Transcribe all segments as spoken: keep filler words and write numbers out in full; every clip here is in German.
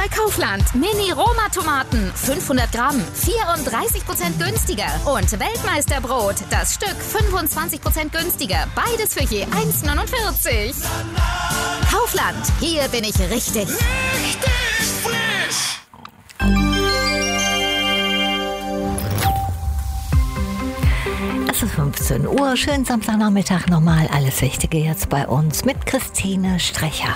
bei Kaufland. Mini-Roma-Tomaten, fünfhundert Gramm, vierunddreißig Prozent günstiger. Und Weltmeisterbrot, das Stück fünfundzwanzig Prozent günstiger. Beides für je eins neunundvierzig. Kaufland, hier bin ich richtig. Richtig frisch! Es ist fünfzehn Uhr, schönen Samstagnachmittag nochmal. Alles Wichtige jetzt bei uns mit Christine Strecher.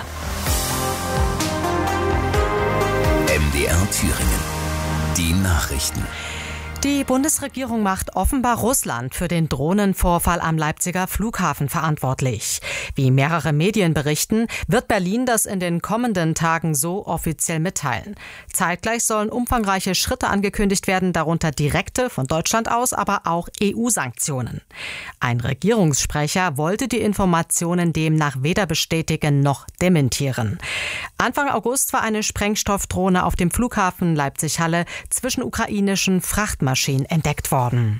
M D R Thüringen. Die Nachrichten. Die Bundesregierung macht offenbar Russland für den Drohnenvorfall am Leipziger Flughafen verantwortlich. Wie mehrere Medien berichten, wird Berlin das in den kommenden Tagen so offiziell mitteilen. Zeitgleich sollen umfangreiche Schritte angekündigt werden, darunter direkte von Deutschland aus, aber auch E U-Sanktionen. Ein Regierungssprecher wollte die Informationen demnach weder bestätigen noch dementieren. Anfang August war eine Sprengstoffdrohne auf dem Flughafen Leipzig-Halle zwischen ukrainischen Frachtmaschinen entdeckt worden.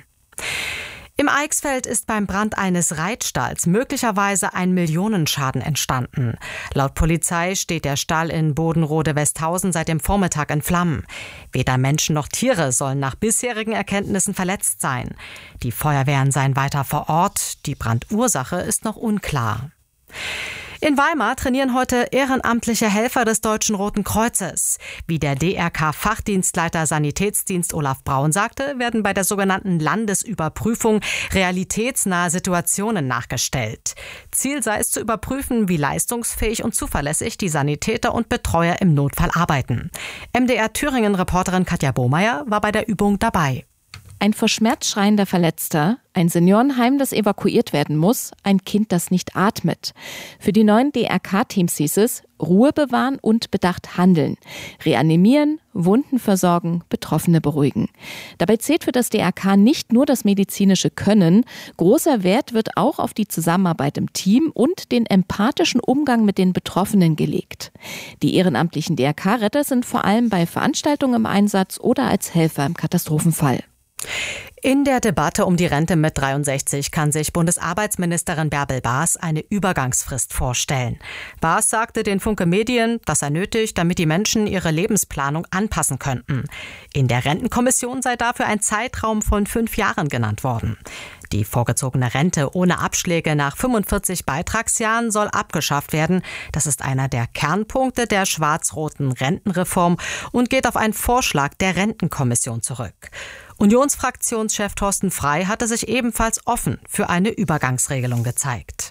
Im Eichsfeld ist beim Brand eines Reitstalls möglicherweise ein Millionenschaden entstanden. Laut Polizei steht der Stall in Bodenrode-Westhausen seit dem Vormittag in Flammen. Weder Menschen noch Tiere sollen nach bisherigen Erkenntnissen verletzt sein. Die Feuerwehren seien weiter vor Ort. Die Brandursache ist noch unklar. In Weimar trainieren heute ehrenamtliche Helfer des Deutschen Roten Kreuzes. Wie der D R K-Fachdienstleiter Sanitätsdienst Olaf Braun sagte, werden bei der sogenannten Landesüberprüfung realitätsnahe Situationen nachgestellt. Ziel sei es zu überprüfen, wie leistungsfähig und zuverlässig die Sanitäter und Betreuer im Notfall arbeiten. M D R Thüringen-Reporterin Katja Bohmeier war bei der Übung dabei. Ein vor Schmerz schreiender Verletzter, ein Seniorenheim, das evakuiert werden muss, ein Kind, das nicht atmet. Für die neuen D R K-Teams hieß es, Ruhe bewahren und bedacht handeln. Reanimieren, Wunden versorgen, Betroffene beruhigen. Dabei zählt für das D R K nicht nur das medizinische Können. Großer Wert wird auch auf die Zusammenarbeit im Team und den empathischen Umgang mit den Betroffenen gelegt. Die ehrenamtlichen D R K-Retter sind vor allem bei Veranstaltungen im Einsatz oder als Helfer im Katastrophenfall. In der Debatte um die Rente mit dreiundsechzig kann sich Bundesarbeitsministerin Bärbel Baas eine Übergangsfrist vorstellen. Baas sagte den Funke Medien, das sei nötig, damit die Menschen ihre Lebensplanung anpassen könnten. In der Rentenkommission sei dafür ein Zeitraum von fünf Jahren genannt worden. Die vorgezogene Rente ohne Abschläge nach fünfundvierzig Beitragsjahren soll abgeschafft werden. Das ist einer der Kernpunkte der schwarz-roten Rentenreform und geht auf einen Vorschlag der Rentenkommission zurück. Unionsfraktionschef Thorsten Frey hatte sich ebenfalls offen für eine Übergangsregelung gezeigt.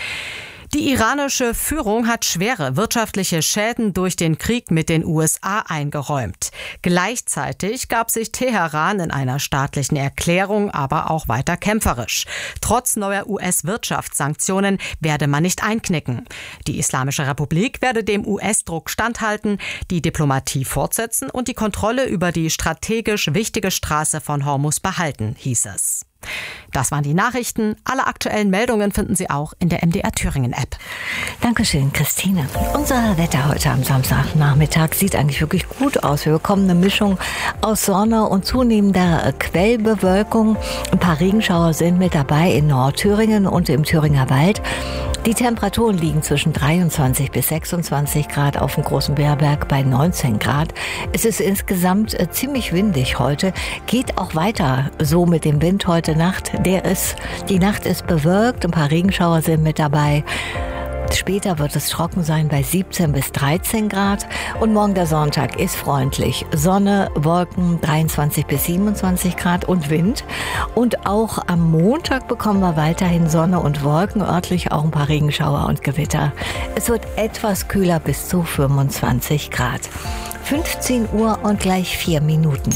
Die iranische Führung hat schwere wirtschaftliche Schäden durch den Krieg mit den U S A eingeräumt. Gleichzeitig gab sich Teheran in einer staatlichen Erklärung aber auch weiter kämpferisch. Trotz neuer U S-Wirtschaftssanktionen werde man nicht einknicken. Die Islamische Republik werde dem U S-Druck standhalten, die Diplomatie fortsetzen und die Kontrolle über die strategisch wichtige Straße von Hormuz behalten, hieß es. Das waren die Nachrichten. Alle aktuellen Meldungen finden Sie auch in der M D R Thüringen App. Dankeschön, Christine. Unser Wetter heute am Samstagnachmittag sieht eigentlich wirklich gut aus. Wir bekommen eine Mischung aus Sonne und zunehmender Quellbewölkung. Ein paar Regenschauer sind mit dabei in Nordthüringen und im Thüringer Wald. Die Temperaturen liegen zwischen dreiundzwanzig bis sechsundzwanzig Grad, auf dem Großen Beerberg bei neunzehn Grad. Es ist insgesamt äh, ziemlich windig heute. Geht auch weiter so mit dem Wind heute Nacht. Der ist, die Nacht ist bewölkt, ein paar Regenschauer sind mit dabei. Später wird es trocken sein bei siebzehn bis dreizehn Grad. Und morgen der Sonntag ist freundlich. Sonne, Wolken, dreiundzwanzig bis siebenundzwanzig Grad und Wind. Und auch am Montag bekommen wir weiterhin Sonne und Wolken, örtlich auch ein paar Regenschauer und Gewitter. Es wird etwas kühler bis zu fünfundzwanzig Grad. fünfzehn Uhr und gleich vier Minuten.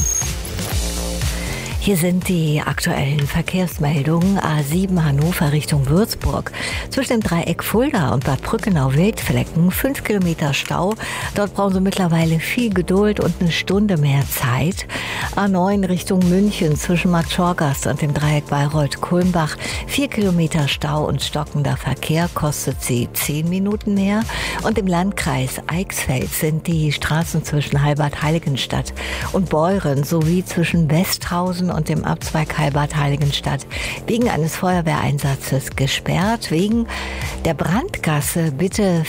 Hier sind die aktuellen Verkehrsmeldungen. A sieben Hannover Richtung Würzburg. Zwischen dem Dreieck Fulda und Bad Brückenau-Wildflecken fünf Kilometer Stau. Dort brauchen Sie mittlerweile viel Geduld und eine Stunde mehr Zeit. A neun Richtung München zwischen Marktschorgast und dem Dreieck Bayreuth-Kulmbach. vier Kilometer Stau und stockender Verkehr, kostet Sie zehn Minuten mehr. Und im Landkreis Eichsfeld sind die Straßen zwischen Halbert-Heiligenstadt und Beuren sowie zwischen Westhausen und dem Abzweig Halbert-Heiligenstadt wegen eines Feuerwehreinsatzes gesperrt. Wegen der Brandgasse bitte